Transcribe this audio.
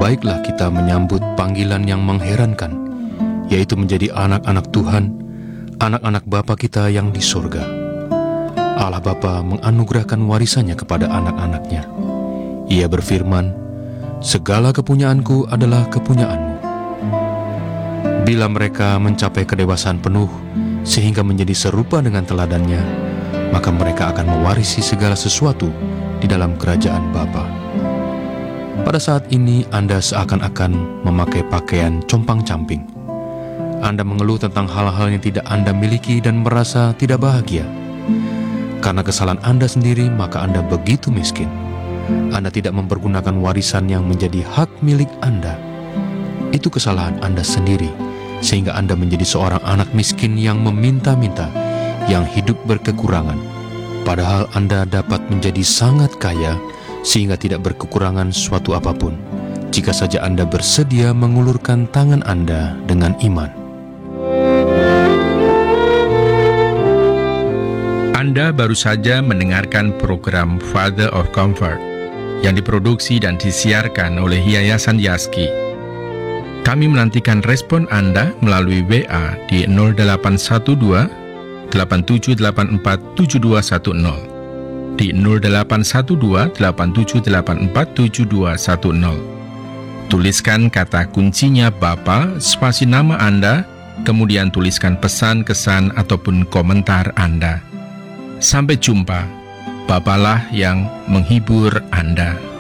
baiklah kita menyambut panggilan yang mengherankan, yaitu menjadi anak-anak Tuhan, anak-anak Bapa kita yang di surga. Allah Bapa menganugerahkan warisannya kepada anak-anaknya. Ia berfirman, "Segala kepunyaanku adalah kepunyaanmu." Bila mereka mencapai kedewasaan penuh sehingga menjadi serupa dengan teladannya, maka mereka akan mewarisi segala sesuatu di dalam kerajaan Bapa. Pada saat ini Anda seakan-akan memakai pakaian compang-camping. Anda mengeluh tentang hal-hal yang tidak Anda miliki dan merasa tidak bahagia. Karena kesalahan Anda sendiri, maka Anda begitu miskin. Anda tidak mempergunakan warisan yang menjadi hak milik Anda. Itu kesalahan Anda sendiri, sehingga Anda menjadi seorang anak miskin yang meminta-minta, yang hidup berkekurangan. Padahal Anda dapat menjadi sangat kaya, sehingga tidak berkekurangan suatu apapun, jika saja Anda bersedia mengulurkan tangan Anda dengan iman. Anda baru saja mendengarkan program Father of Comfort yang diproduksi dan disiarkan oleh Yayasan Yaski. Kami menantikan respon Anda melalui WA di 0812 8784 7210, di 0812 8784 7210. Tuliskan kata kuncinya Bapa, spasi nama Anda, kemudian tuliskan pesan, kesan, ataupun komentar Anda. Sampai jumpa. Bapalah yang menghibur Anda.